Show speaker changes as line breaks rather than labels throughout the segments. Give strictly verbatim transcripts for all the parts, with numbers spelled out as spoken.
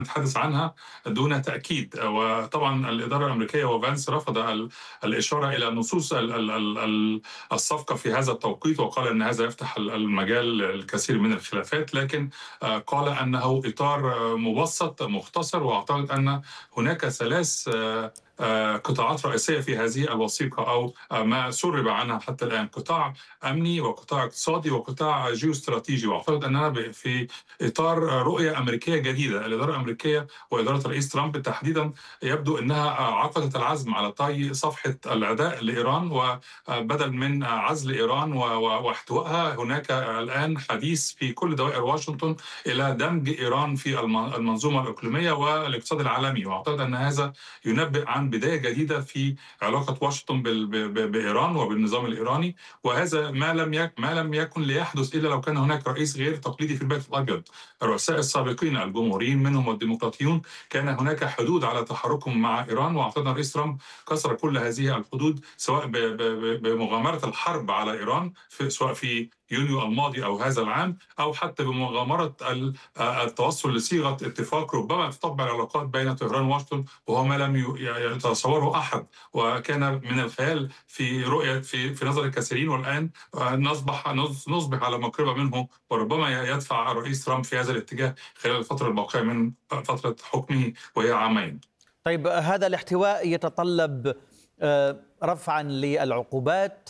نتحدث عنها دون تأكيد. وطبعا الإدارة الأمريكية وفانس رفض ال- الإشارة إلى نصوص ال- ال- ال- ال- الصفقة في هذا التوقيت، وقال أن هذا يفتح ال- المجال الكثير من الخلافات، لكن آه، قال أنه إطار آه، مبسط مختصر. وأعتقد أن هناك ثلاث آه، آه، قطاعات رئيسية في هذه الوثيقة، أو آه، ما سرب عنها حتى الآن: قطاع أمني، وقطاع اقتصادي، وقطاع جيوستراتيجي. وأعتقد أننا ب- في إطار رؤية أمريكية جديدة. الإدارة الأمريكية وإدارة الرئيس ترامب تحديدا يبدو أنها عقدت العزم على طي صفحة العداء لإيران، وبدل من عزل إيران و- و- واحتوائها، هناك الآن حديث في كل دوائر واشنطن إلى دمج إيران في الم- المنظومة الإقليمية والاقتصاد العالمي. وأعتقد أن هذا ينبئ عن بداية جديدة في علاقة واشنطن بال- ب- ب- بإيران وبالنظام الإيراني. وهذا ما لم يك ما لم يكن ليحدث إلا لو كان هناك رئيس غير تقليدي في البيت الأبيض. الرؤساء السابقين الجمهوريين منهم والديمقراطيون كان هناك حدود على تحركهم مع إيران، واعتقد الرئيس ترامب كسر كل هذه الحدود، سواء ب- ب- بمغامرة الحرب على إيران، في سواء في يونيو الماضي أو هذا العام، أو حتى بمغامرة ال- التوصل لصيغة اتفاق ربما تطبع العلاقات بين طهران وواشنطن، وهو ما لم ي- يتصوره أحد، وكان من الخيال في رؤية في في نظر الكثيرين. والآن آه، نصبح نصبح على مقربة منه، وربما يدفع الرئيس ترامب في هذا الاتجاه خلال الفترة الباقية من فترة حكمه، وهي عامين.
طيب، هذا الاحتواء يتطلب آه، رفعا للعقوبات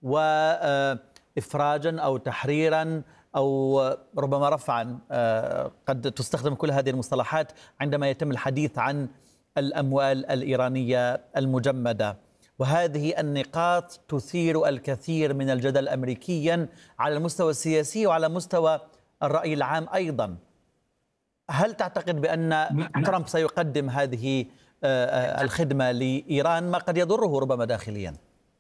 وإفراجا أو تحريرا أو ربما رفعا. آه، قد تستخدم كل هذه المصطلحات عندما يتم الحديث عن الأموال الإيرانية المجمدة. وهذه النقاط تثير الكثير من الجدل أمريكيا على المستوى السياسي وعلى مستوى الرأي العام أيضا. هل تعتقد بأن ترامب سيقدم هذه آه، آه، الخدمة لإيران، ما قد يضره ربما داخليا؟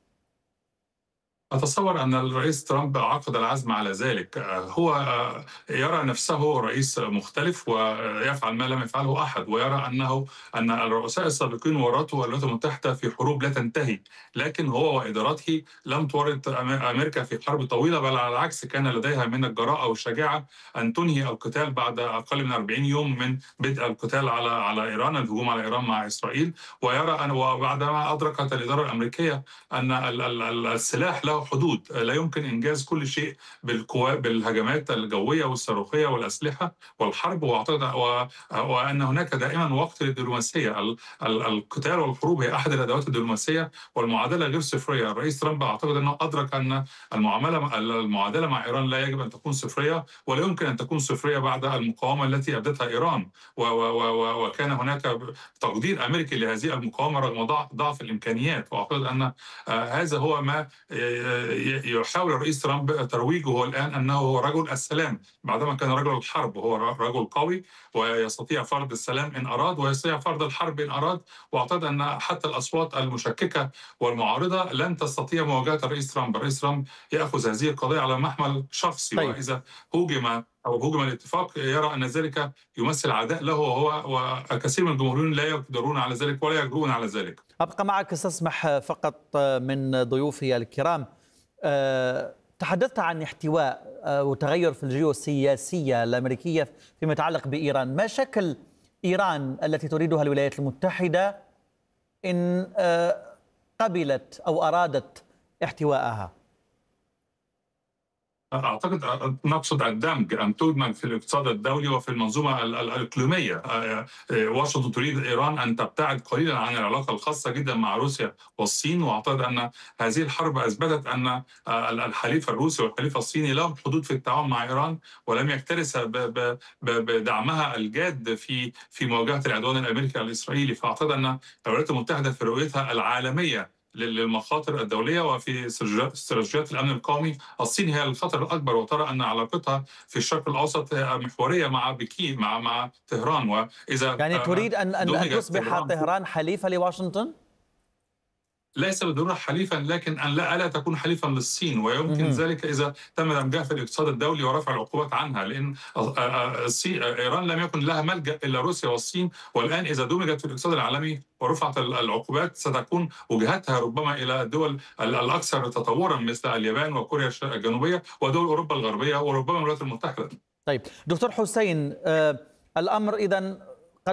أتصور أن الرئيس ترامب عقد العزم على ذلك. هو يرى نفسه رئيس مختلف ويفعل ما لم يفعله أحد، ويرى أنه أن الرؤساء السابقين ورطوا الولايات المتحدة في حروب لا تنتهي، لكن هو وإدارته لم تورط أمريكا في حرب طويلة، بل على العكس كان لديها من الجراءة والشجاعة أن تنهي القتال بعد أقل من أربعين يوم من بدء القتال على على إيران، الهجوم على إيران مع إسرائيل. ويرى أن وبعدما أدركت الإدارة الأمريكية أن السلاح له حدود، لا يمكن إنجاز كل شيء بالقوى بالهجمات الجوية والصاروخية والأسلحة والحرب. وأعتقد و- وأن هناك دائما وقت للدبلوماسية. ال- ال- القتال والحروب هي أحد الأدوات الدبلوماسية، والمعادلة غير صفرية. الرئيس ترامب أعتقد أنه أدرك أن المعاملة المعادلة مع إيران لا يجب أن تكون صفرية، ولا يمكن أن تكون صفرية بعد المقاومة التي أبدتها إيران. و- و- و- وكان هناك تقدير أمريكي لهذه المقاومة رغم ضع- ضعف الإمكانيات. وأعتقد أن آه، هذا هو ما يحاول الرئيس ترامب ترويجه هو الآن، أنه هو رجل السلام بعدما كان رجل الحرب. هو رجل قوي ويستطيع فرض السلام إن أراد، ويستطيع فرض الحرب إن أراد. وأعتقد أن حتى الأصوات المشككة والمعارضة لن تستطيع مواجهة الرئيس ترامب. الرئيس ترامب يأخذ هذه القضية على محمل شخصي،
طيب،
وإذا هوجم أو هوجم الاتفاق يرى أن ذلك يمثل عداء له، وهو والكثير من الجمهوريين لا يقدرون على ذلك ولا يجرؤون على ذلك.
أبقى معك، استسمح فقط من ضيوفي الكرام. أه، تحدثت عن احتواء أه، وتغير في الجيوسياسية الأمريكية فيما يتعلق بإيران. ما شكل إيران التي تريدها الولايات المتحدة إن أه، قبلت أو أرادت احتواءها؟
أعتقد نقصد الدمج، أن تدمج في الاقتصاد الدولي وفي المنظومة ال- ال- الإقليمية. آه، آه، واشنطن تريد إيران أن تبتعد قليلا عن العلاقة الخاصة جدا مع روسيا والصين. وأعتقد أن هذه الحرب أثبتت أن آه، الحليف الروسي والحليف الصيني لهم حدود في التعاون مع إيران، ولم يكترث ب- ب- ب- بدعمها الجاد في في مواجهة العدوان الأمريكي الإسرائيلي. فأعتقد أن الولايات المتحدة في رؤيتها العالمية للمخاطر الدولية وفي استراتيجيات الأمن القومي، الصين هي الخطر الأكبر، وترى أن علاقتها في الشرق الأوسط محورية مع بكين مع مع طهران. وإذا
يعني تريد أن أن أن
دمجت
تصبح
طهران،
طهران حليفة لواشنطن؟
ليس بالضرورة حليفا، لكن أن لا ألا تكون حليفا للصين، ويمكن
مهم.
ذلك إذا تم دمجها في الاقتصاد الدولي ورفع العقوبات عنها، لأن الصين إيران لم يكن لها ملجأ إلا روسيا والصين. والآن إذا دمجت في الاقتصاد العالمي ورفعت العقوبات، ستكون وجهتها ربما إلى الدول الأكثر تطورا مثل اليابان وكوريا الجنوبية ودول أوروبا الغربية وربما الولايات المتحدة.
طيب دكتور حسين، آه، الأمر إذن